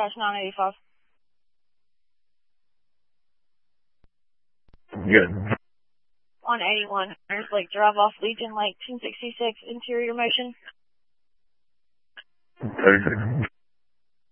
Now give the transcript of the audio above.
dispatch 985. Good. 181, Earth Lake Drive off Legion Lake, 1066, interior motion. 36.